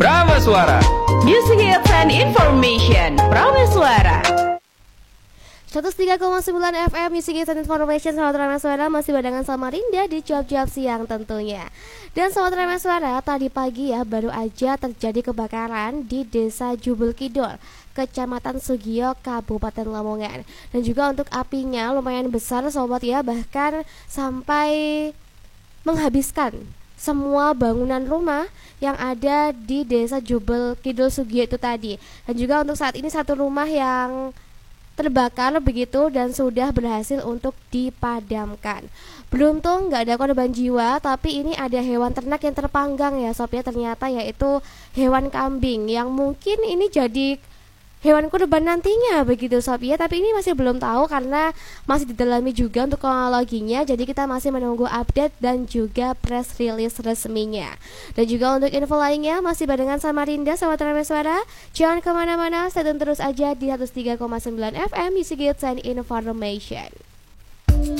Prameswara. Music Hits and Information Prameswara 103,9 FM Music Hits and Information. Selamat Prameswara, masih barengan sama Rinda di cuap-cuap siang tentunya. Dan Selamat Prameswara, tadi pagi ya baru aja terjadi kebakaran di Desa Jubel Kidul, Kecamatan Sugio, Kabupaten Lamongan. Dan juga untuk apinya lumayan besar sobat ya, bahkan sampai menghabiskan semua bangunan rumah yang ada di Desa Jubel Kidul Sugio itu tadi. Dan juga untuk saat ini satu rumah yang terbakar begitu dan sudah berhasil untuk dipadamkan. Beruntung nggak ada korban jiwa, tapi ini ada hewan ternak yang terpanggang ya sob ya, ternyata yaitu hewan kambing yang mungkin ini jadi hewan kurban nantinya begitu sob ya, tapi ini masih belum tahu karena masih didalami juga untuk kronologinya. Jadi kita masih menunggu update dan juga press release resminya. Dan juga untuk info lainnya masih barengan sama Rinda sama Prameswara. Jangan kemana-mana, stay tune terus aja di 103,9 FM Music Hits and Information.